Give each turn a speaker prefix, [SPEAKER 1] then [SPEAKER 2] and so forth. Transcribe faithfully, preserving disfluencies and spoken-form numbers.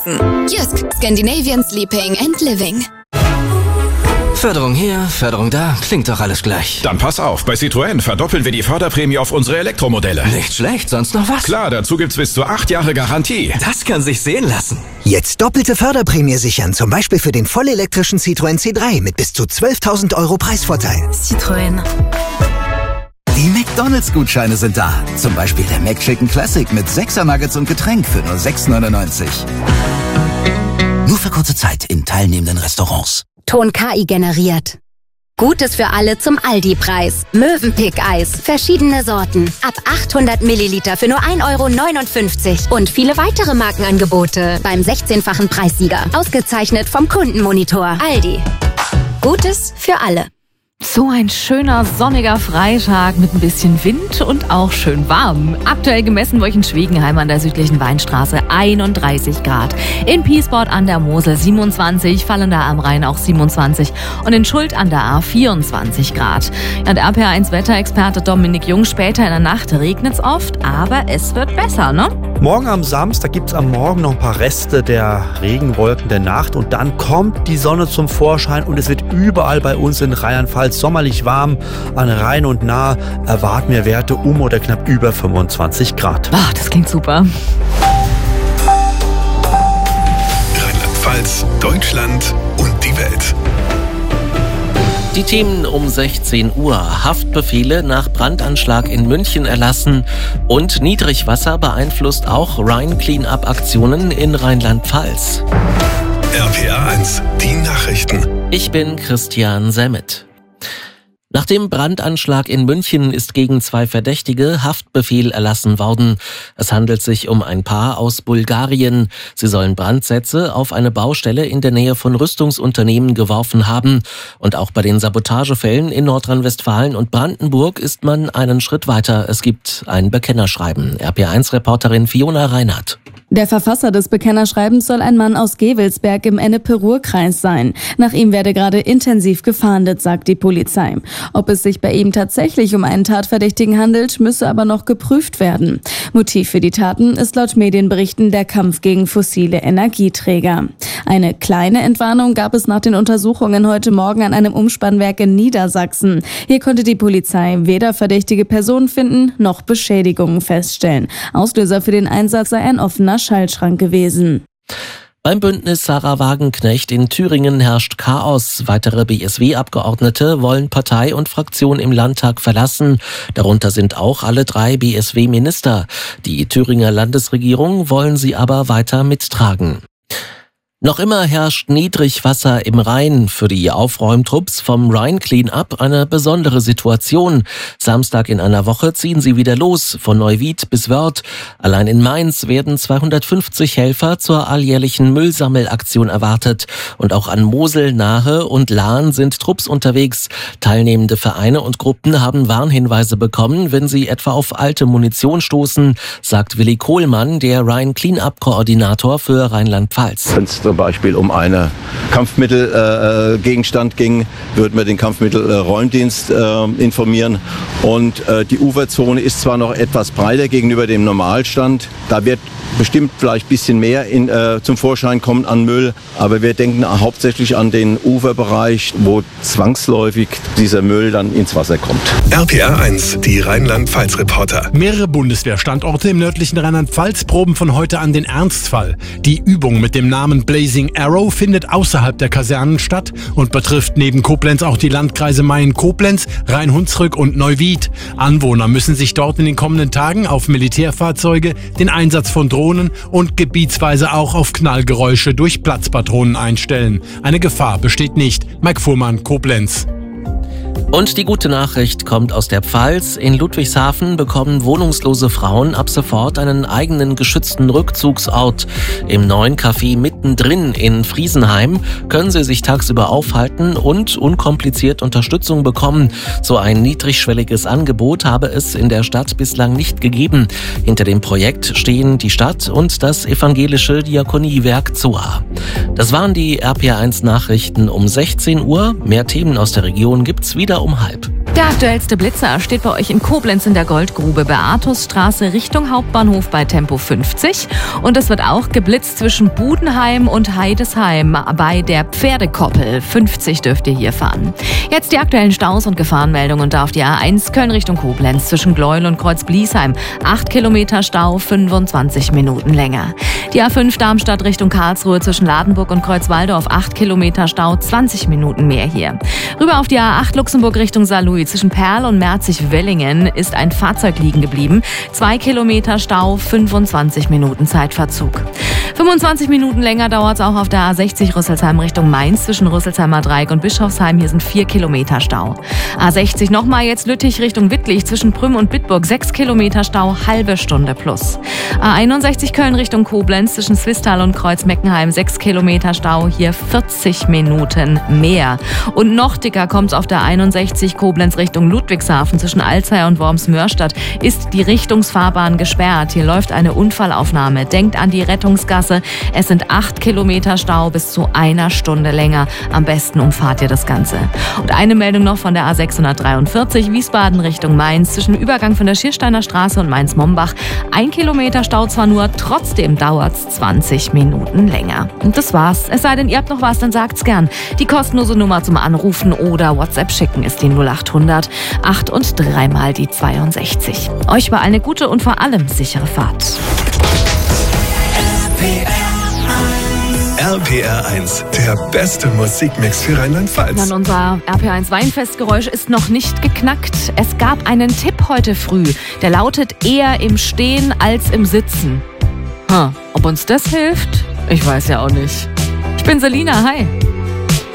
[SPEAKER 1] Jysk, Scandinavian Sleeping and Living.
[SPEAKER 2] Förderung hier, Förderung da, klingt doch alles gleich.
[SPEAKER 3] Dann pass auf, bei Citroën verdoppeln wir die Förderprämie auf unsere Elektromodelle.
[SPEAKER 2] Nicht schlecht, sonst noch was?
[SPEAKER 3] Klar, dazu gibt's bis zu acht Jahre Garantie.
[SPEAKER 2] Das kann sich sehen lassen.
[SPEAKER 4] Jetzt doppelte Förderprämie sichern, zum Beispiel für den vollelektrischen Citroën C drei mit bis zu zwölftausend Euro Preisvorteil.
[SPEAKER 1] Citroën.
[SPEAKER 5] Die McDonalds-Gutscheine sind da. Zum Beispiel der McChicken Classic mit sechser Nuggets und Getränk für nur sechs neunundneunzig. Nur für kurze Zeit in teilnehmenden Restaurants.
[SPEAKER 6] Ton K I generiert. Gutes für alle zum Aldi-Preis. Mövenpick-Eis. Verschiedene Sorten. Ab achthundert Milliliter für nur ein Euro neunundfünfzig. Und viele weitere Markenangebote. Beim sechzehnfachen Preissieger. Ausgezeichnet vom Kundenmonitor. Aldi. Gutes für alle.
[SPEAKER 7] So ein schöner, sonniger Freitag mit ein bisschen Wind und auch schön warm. Aktuell gemessen bei euch in Schwegenheim an der südlichen Weinstraße einunddreißig Grad. In Piesport an der Mosel siebenundzwanzig, Fallender am Rhein auch siebenundzwanzig und in Schuld an der A vierundzwanzig Grad. Ja, der R P R eins Wetterexperte Dominik Jung, später in der Nacht regnet es oft, aber es wird besser, ne?
[SPEAKER 8] Morgen am Samstag gibt es am Morgen noch ein paar Reste der Regenwolken der Nacht und dann kommt die Sonne zum Vorschein und es wird überall bei uns in Rheinland-Pfalz sommerlich warm. An Rhein und Nahe erwarten wir Werte um oder knapp über fünfundzwanzig Grad.
[SPEAKER 7] Ach, das klingt super.
[SPEAKER 9] Rheinland-Pfalz, Deutschland und die Welt.
[SPEAKER 10] Die Themen um sechzehn Uhr. Haftbefehle nach Brandanschlag in München erlassen und Niedrigwasser beeinflusst auch Rhein-Clean-Up-Aktionen in Rheinland-Pfalz.
[SPEAKER 9] R P R eins, die Nachrichten.
[SPEAKER 10] Ich bin Christian Semmet. Nach dem Brandanschlag in München ist gegen zwei Verdächtige Haftbefehl erlassen worden. Es handelt sich um ein Paar aus Bulgarien. Sie sollen Brandsätze auf eine Baustelle in der Nähe von Rüstungsunternehmen geworfen haben. Und auch bei den Sabotagefällen in Nordrhein-Westfalen und Brandenburg ist man einen Schritt weiter. Es gibt ein Bekennerschreiben. R P R eins Reporterin Fiona Reinhardt.
[SPEAKER 11] Der Verfasser des Bekennerschreibens soll ein Mann aus Gevelsberg im Ennepe-Ruhr-Kreis sein. Nach ihm werde gerade intensiv gefahndet, sagt die Polizei. Ob es sich bei ihm tatsächlich um einen Tatverdächtigen handelt, müsse aber noch geprüft werden. Motiv für die Taten ist laut Medienberichten der Kampf gegen fossile Energieträger. Eine kleine Entwarnung gab es nach den Untersuchungen heute Morgen an einem Umspannwerk in Niedersachsen. Hier konnte die Polizei weder verdächtige Personen finden, noch Beschädigungen feststellen. Auslöser für den Einsatz sei ein offener Schaltschrank gewesen.
[SPEAKER 10] Beim Bündnis Sarah Wagenknecht in Thüringen herrscht Chaos. Weitere B S W-Abgeordnete wollen Partei und Fraktion im Landtag verlassen. Darunter sind auch alle drei B S W-Minister. Die Thüringer Landesregierung wollen sie aber weiter mittragen. Noch immer herrscht Niedrigwasser im Rhein. Für die Aufräumtrupps vom Rhein Clean-Up eine besondere Situation. Samstag in einer Woche ziehen sie wieder los, von Neuwied bis Wörth. Allein in Mainz werden zweihundertfünfzig Helfer zur alljährlichen Müllsammelaktion erwartet. Und auch an Mosel, Nahe und Lahn sind Trupps unterwegs. Teilnehmende Vereine und Gruppen haben Warnhinweise bekommen, wenn sie etwa auf alte Munition stoßen, sagt Willi Kohlmann, der Rhein Clean-Up-Koordinator für Rheinland-Pfalz.
[SPEAKER 12] Zum Beispiel um einen Kampfmittelgegenstand äh, ging, würden wir den Kampfmittelräumdienst äh, informieren. Und äh, die Uferzone ist zwar noch etwas breiter gegenüber dem Normalstand, da wird bestimmt vielleicht ein bisschen mehr in, äh, zum Vorschein kommen an Müll, aber wir denken hauptsächlich an den Uferbereich, wo zwangsläufig dieser Müll dann ins Wasser kommt.
[SPEAKER 9] R P R eins, die Rheinland-Pfalz-Reporter.
[SPEAKER 13] Mehrere Bundeswehrstandorte im nördlichen Rheinland-Pfalz proben von heute an den Ernstfall. Die Übung mit dem Namen Blazing Arrow findet außerhalb der Kasernen statt und betrifft neben Koblenz auch die Landkreise Mayen-Koblenz, Rhein-Hunsrück und Neuwied. Anwohner müssen sich dort in den kommenden Tagen auf Militärfahrzeuge, den Einsatz von Drohnen und gebietsweise auch auf Knallgeräusche durch Platzpatronen einstellen. Eine Gefahr besteht nicht. Mike Fuhrmann, Koblenz.
[SPEAKER 10] Und die gute Nachricht kommt aus der Pfalz. In Ludwigshafen bekommen wohnungslose Frauen ab sofort einen eigenen geschützten Rückzugsort. Im neuen Café mittendrin in Friesenheim können sie sich tagsüber aufhalten und unkompliziert Unterstützung bekommen. So ein niedrigschwelliges Angebot habe es in der Stadt bislang nicht gegeben. Hinter dem Projekt stehen die Stadt und das evangelische Diakoniewerk Zoa. Das waren die R P R eins Nachrichten um sechzehn Uhr. Mehr Themen aus der Region gibt's wieder um halb.
[SPEAKER 7] Der aktuellste Blitzer steht bei euch in Koblenz in der Goldgrube, Beatusstraße Richtung Hauptbahnhof bei Tempo fünfzig. Und es wird auch geblitzt zwischen Budenheim und Heidesheim bei der Pferdekoppel. fünfzig dürft ihr hier fahren. Jetzt die aktuellen Staus und Gefahrenmeldungen und da auf die A eins Köln Richtung Koblenz zwischen Gleuel und Kreuzbliesheim. acht Kilometer Stau, fünfundzwanzig Minuten länger. Die A fünf Darmstadt Richtung Karlsruhe zwischen Ladenburg und Kreuzwaldorf. acht Kilometer Stau, zwanzig Minuten mehr hier. Rüber auf die A acht Luxemburg Richtung Saarlouis. Zwischen Perl und Merzig-Wellingen ist ein Fahrzeug liegen geblieben. Zwei Kilometer Stau, fünfundzwanzig Minuten Zeitverzug. fünfundzwanzig Minuten länger dauert es auch auf der A sechzig Rüsselsheim Richtung Mainz zwischen Rüsselsheimer Dreieck und Bischofsheim. Hier sind vier Kilometer Stau. A sechzig nochmal jetzt Lüttich Richtung Wittlich zwischen Prüm und Bitburg. sechs Kilometer Stau, halbe Stunde plus. A einundsechzig Köln Richtung Koblenz zwischen Swisttal und Kreuz-Meckenheim. sechs Kilometer Stau, hier vierzig Minuten mehr. Und noch dicker kommt es auf der einundsechzig Koblenz Richtung Ludwigshafen zwischen Alzey und Worms-Mörstadt ist die Richtungsfahrbahn gesperrt. Hier läuft eine Unfallaufnahme. Denkt an die Rettungsgasse. Es sind acht Kilometer Stau bis zu einer Stunde länger. Am besten umfahrt ihr das Ganze. Und eine Meldung noch von der A sechshundertdreiundvierzig Wiesbaden Richtung Mainz zwischen Übergang von der Schiersteiner Straße und Mainz-Mombach. Ein Kilometer Stau zwar nur, trotzdem dauert es zwanzig Minuten länger. Und das war's. Es sei denn, ihr habt noch was, dann sagt's gern. Die kostenlose Nummer zum Anrufen oder WhatsApp schicken ist die null acht hundert acht und dreimal die zweiundsechzig. Euch war eine gute und vor allem sichere Fahrt.
[SPEAKER 9] R P R eins, der beste Musikmix für Rheinland-Pfalz.
[SPEAKER 7] Dann unser R P R eins Weinfestgeräusch ist noch nicht geknackt. Es gab einen Tipp heute früh, der lautet eher im Stehen als im Sitzen. Hm, ob uns das hilft? Ich weiß ja auch nicht. Ich bin Selina, hi.